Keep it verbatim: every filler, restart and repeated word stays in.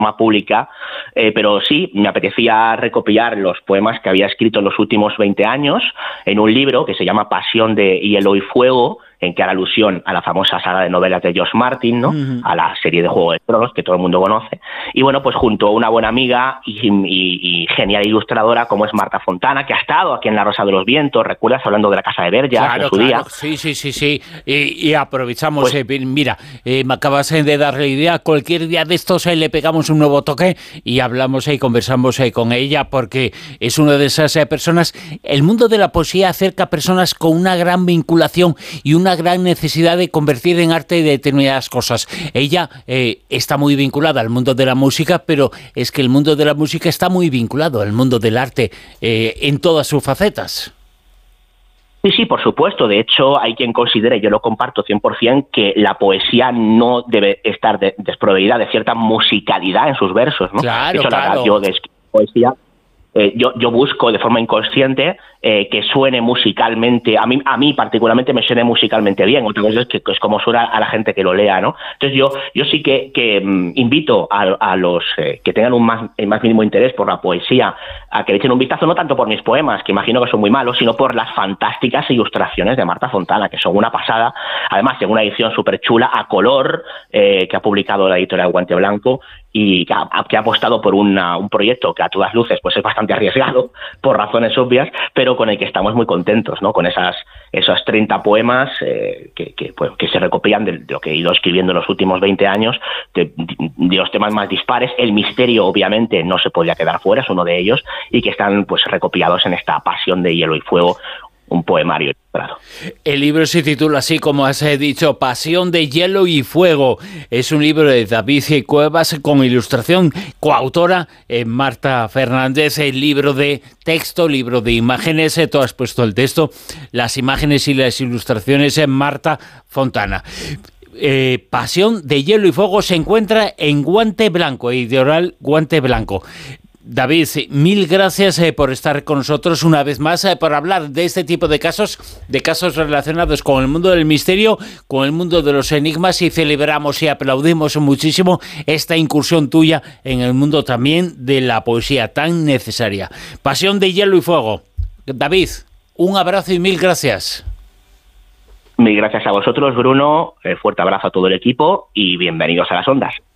forma pública, eh, pero sí, me apetecía recopilar los poemas que había escrito en los últimos veinte años en un libro que se llama Pasión de Hielo y Fuego, en que hará alusión a la famosa saga de novelas de George Martin, ¿no? Uh-huh. A la serie de Juego de Tronos, que todo el mundo conoce. Y bueno, pues junto a una buena amiga y, y, y genial ilustradora como es Marta Fontana, que ha estado aquí en La Rosa de los Vientos, ¿recuerdas? Hablando de la Casa de Verja claro, en su claro. día. Sí, sí, sí, sí. Y, y aprovechamos, pues, eh, mira, eh, me acabas de dar la idea, cualquier día de estos eh, le pegamos un nuevo toque y hablamos eh, y conversamos eh, con ella, porque es una de esas eh, personas. El mundo de la poesía acerca a personas con una gran vinculación y una gran necesidad de convertir en arte determinadas cosas. Ella eh, está muy vinculada al mundo de la música, pero es que el mundo de la música está muy vinculado al mundo del arte eh, en todas sus facetas. Sí, sí, por supuesto. De hecho, hay quien considere, yo lo comparto cien por ciento, que la poesía no debe estar de, desproveída de cierta musicalidad en sus versos, ¿no? Claro, de hecho, claro. La, yo de poesía... Eh, yo, yo busco de forma inconsciente eh, que suene musicalmente, a mí, a mí particularmente me suene musicalmente bien, otra cosa es que es como suena a la gente que lo lea, ¿no? Entonces yo, yo sí que, que um, invito a, a los eh, que tengan un más, el más mínimo interés por la poesía a que le echen un vistazo, no tanto por mis poemas, que imagino que son muy malos, sino por las fantásticas ilustraciones de Marta Fontana, que son una pasada, además en una edición súper chula, a color, eh, que ha publicado la editorial Guante Blanco, y que ha, que ha apostado por una, un proyecto que a todas luces pues es bastante arriesgado, por razones obvias, pero con el que estamos muy contentos, ¿no? Con esas esos treinta poemas eh, que, que, pues, que se recopilan de, de lo que he ido escribiendo en los últimos veinte años, de, de los temas más dispares. El misterio, obviamente, no se podía quedar fuera, es uno de ellos, y que están pues recopilados en esta Pasión de Hielo y Fuego, un poemario ilustrado. El libro se titula así, como has dicho, Pasión de Hielo y Fuego. Es un libro de David Cuevas con ilustración, coautora eh, Marta Fernández, el libro de texto, libro de imágenes, eh, tú has puesto el texto, las imágenes y las ilustraciones en Marta Fontana. Eh, Pasión de Hielo y Fuego se encuentra en Guante Blanco, editorial Guante Blanco. David, mil gracias eh, por estar con nosotros una vez más, eh, por hablar de este tipo de casos, de casos relacionados con el mundo del misterio, con el mundo de los enigmas, y celebramos y aplaudimos muchísimo esta incursión tuya en el mundo también de la poesía tan necesaria. Pasión de Hielo y Fuego. David, un abrazo y mil gracias. Mil gracias a vosotros, Bruno, eh, fuerte abrazo a todo el equipo y bienvenidos a las ondas.